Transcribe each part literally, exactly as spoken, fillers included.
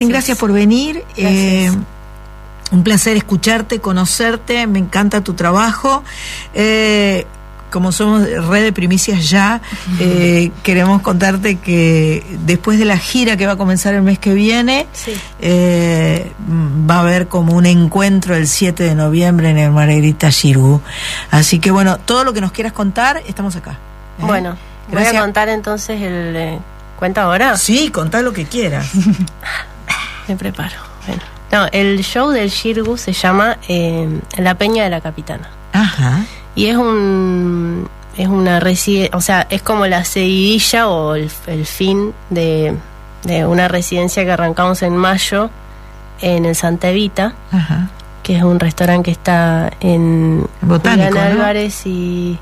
gracias por venir. Gracias. Eh, un placer escucharte, conocerte, me encanta tu trabajo. Eh, como somos Red de Primicias Ya, eh, queremos contarte que después de la gira que va a comenzar el mes que viene, sí. eh, va a haber como un encuentro el siete de noviembre en el Margarita Xirgu. Así que bueno, todo lo que nos quieras contar, estamos acá. ¿eh? Bueno, Gracias. Voy a contar entonces el... Eh, ¿Cuenta ahora? Sí, contá lo que quieras. Me preparo. Bueno. No, el show del Xirgu se llama eh, La Peña de la Capitana. Ajá. Y es un es una residencia, o sea, es como la seguidilla o el, el fin de, de una residencia que arrancamos en mayo en el Santa Evita, Ajá. que es un restaurante que está en Botánico, Julián ¿no? Álvarez y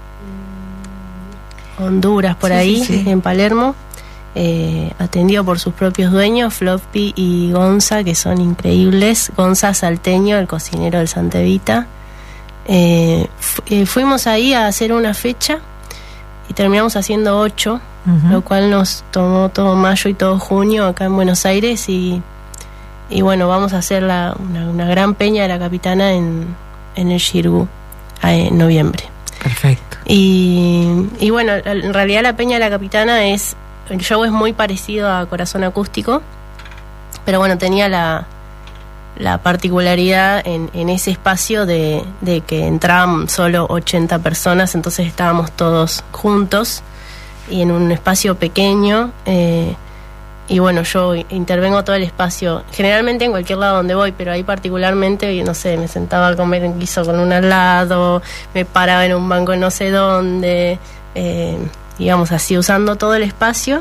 Honduras, por Sí, ahí, sí, sí. en Palermo, eh, atendido por sus propios dueños, Floppy y Gonza, que son increíbles. Gonza Salteño, el cocinero del Santa Evita. Eh, fu- eh, fuimos ahí a hacer una fecha y terminamos haciendo ocho, Uh-huh. lo cual nos tomó todo mayo y todo junio acá en Buenos Aires y, y bueno, vamos a hacer la, una, una gran peña de la Capitana en, en el Xirgu eh, en noviembre. Perfecto. Y, y bueno, en realidad la Peña de la Capitana es, el show es muy parecido a Corazón Acústico, pero bueno, tenía la la particularidad en, en ese espacio de, de que entraban solo ochenta personas, entonces estábamos todos juntos y en un espacio pequeño, eh, y bueno, yo intervengo todo el espacio, generalmente en cualquier lado donde voy, pero ahí particularmente, no sé, me sentaba a comer en guiso con un al lado, me paraba en un banco no sé dónde, eh, digamos así, usando todo el espacio.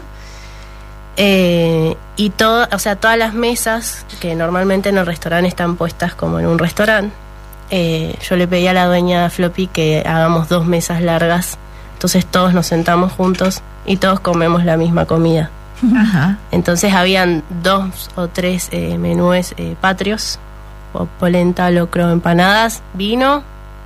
Eh, y todo, o sea, todas las mesas que normalmente en el restaurante están puestas como en un restaurante, eh, yo le pedí a la dueña Floppy que hagamos dos mesas largas, entonces todos nos sentamos juntos y todos comemos la misma comida. Ajá. Entonces habían dos o tres eh, menúes eh, patrios, o polenta, locro, empanadas, vino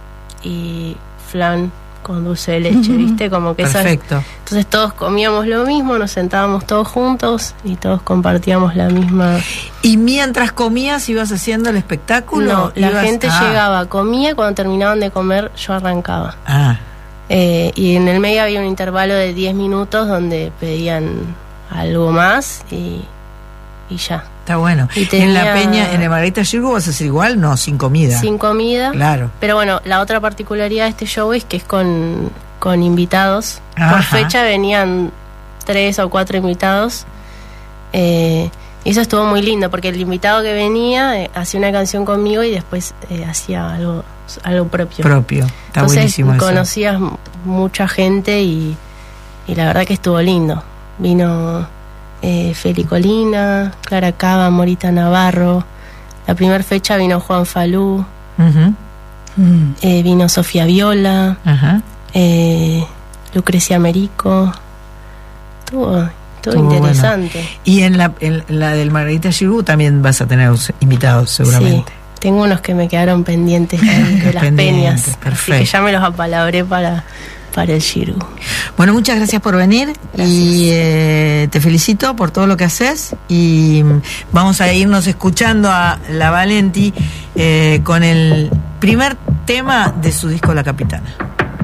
y flan con dulce de leche, ¿viste? Como que esas. Perfecto. Entonces todos comíamos lo mismo, nos sentábamos todos juntos y todos compartíamos la misma. ¿Y mientras comías ibas haciendo el espectáculo? No, la ¿Ibas? gente Ah. llegaba, comía, cuando terminaban de comer yo arrancaba. Ah, Eh, y en el medio había un intervalo de diez minutos donde pedían algo más y, y ya. está bueno. Y En la tenía- peña, en el Margarita Xirgu vas a hacer igual, no, sin comida. Sin comida. Claro. Pero bueno, la otra particularidad de este show es que es con, con invitados. Ajá. Por fecha venían tres o cuatro invitados. Eh, y eso estuvo muy lindo, porque el invitado que venía eh, hacía una canción conmigo y después eh, hacía algo, algo propio. Propio. Está Entonces buenísimo eso. conocías m- mucha gente y, y la verdad que estuvo lindo. Vino eh, Feli Colina, Clara Cava, Morita Navarro. La primera fecha vino Juan Falú. Ujú. Mm. Eh, vino Sofía Viola, Ajá. eh, Lucrecia Merico. Estuvo, estuvo Estuvo interesante. bueno. Y en la, en la del Margarita Xirgu también vas a tener invitados, seguramente. Sí, tengo unos que me quedaron pendientes ahí de las Pendientes, peñas. perfecto. Así que ya me los apalabré para, para el Xirgu. Bueno, muchas gracias por venir. Gracias. Y eh, te felicito por todo lo que haces. Y mm, vamos a irnos escuchando a La Valenti eh, con el primer tema de su disco La Capitana.